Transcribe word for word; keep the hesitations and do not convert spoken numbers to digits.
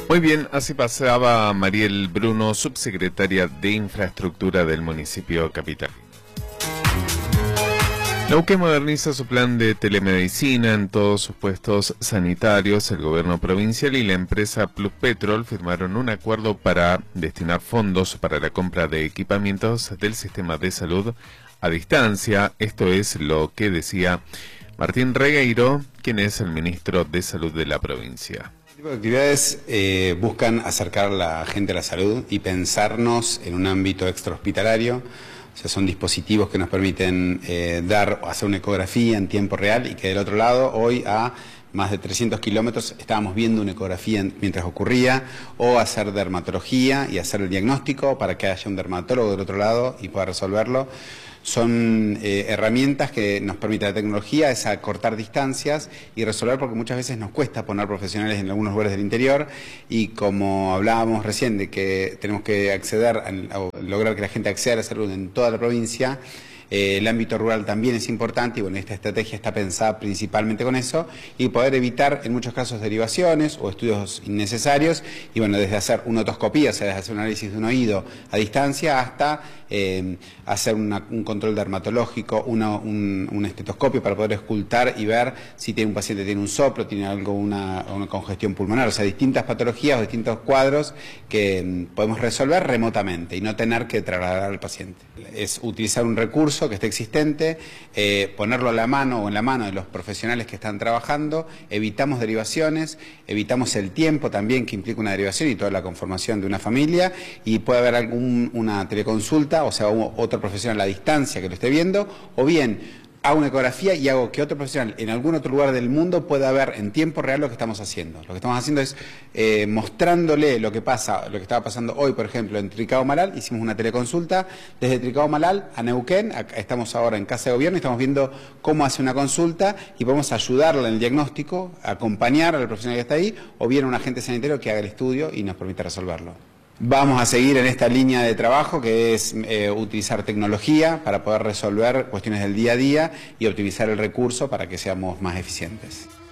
Muy bien, así pasaba Mariel Bruno, subsecretaria de Infraestructura del municipio capital. Neuquén moderniza su plan de telemedicina en todos sus puestos sanitarios. El gobierno provincial y la empresa Pluspetrol firmaron un acuerdo para destinar fondos para la compra de equipamientos del sistema de salud a distancia. Esto es lo que decía Martín Regueiro, quien es el ministro de Salud de la provincia. Este tipo de actividades eh, buscan acercar a la gente a la salud y pensarnos en un ámbito extrahospitalario. O sea, son dispositivos que nos permiten eh, dar o hacer una ecografía en tiempo real y que del otro lado, hoy a más de trescientos kilómetros, estábamos viendo una ecografía mientras ocurría, o hacer dermatología y hacer el diagnóstico para que haya un dermatólogo del otro lado y pueda resolverlo. Son eh, herramientas que nos permite la tecnología, es acortar distancias y resolver, porque muchas veces nos cuesta poner profesionales en algunos lugares del interior, y como hablábamos recién de que tenemos que acceder a, a lograr que la gente acceda a la salud en toda la provincia. Eh, el ámbito rural también es importante y bueno, esta estrategia está pensada principalmente con eso y poder evitar en muchos casos derivaciones o estudios innecesarios, y bueno, desde hacer una otoscopía, o sea, desde hacer un análisis de un oído a distancia hasta eh, hacer una, un control dermatológico, una, un, un estetoscopio para poder escultar y ver si tiene un paciente tiene un soplo, tiene algo, una, una congestión pulmonar, o sea, distintas patologías o distintos cuadros que mm, podemos resolver remotamente y no tener que trasladar al paciente. Es utilizar un recurso que esté existente, eh, ponerlo a la mano o en la mano de los profesionales que están trabajando, evitamos derivaciones, evitamos el tiempo también que implica una derivación y toda la conformación de una familia, y puede haber algún, una teleconsulta, o sea, otro profesional a la distancia que lo esté viendo, o bien hago una ecografía y hago que otro profesional en algún otro lugar del mundo pueda ver en tiempo real lo que estamos haciendo. Lo que estamos haciendo es eh, mostrándole lo que pasa, lo que estaba pasando hoy, por ejemplo, en Tricao Malal. Hicimos una teleconsulta desde Tricao Malal a Neuquén. Acá estamos ahora en Casa de Gobierno y estamos viendo cómo hace una consulta y podemos ayudarla en el diagnóstico, acompañar al profesional que está ahí, o bien a un agente sanitario que haga el estudio y nos permita resolverlo. Vamos a seguir en esta línea de trabajo, que es eh, utilizar tecnología para poder resolver cuestiones del día a día y optimizar el recurso para que seamos más eficientes.